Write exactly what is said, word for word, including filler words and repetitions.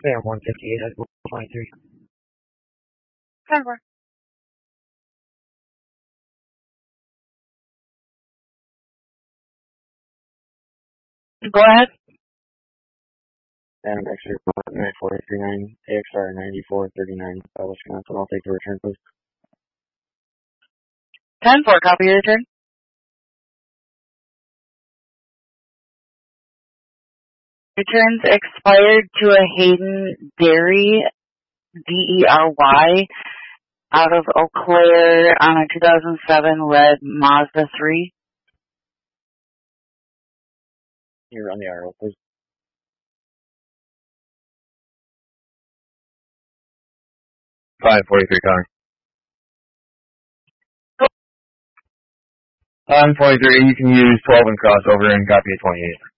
Sam one fifty-eight at twenty-three. ten four. Go ahead. And X-ray nine four three nine, A X R ninety-four thirty-nine, uh, Wisconsin. I'll take the return, please. ten four, copy your return. Returns expired to a Hayden Derry, D E R Y, out of Eau Claire on a two thousand seven red Mazda three. You run the R O, please. five forty-three car. Go. five forty-three, you can use twelve and crossover and copy at twenty-eight.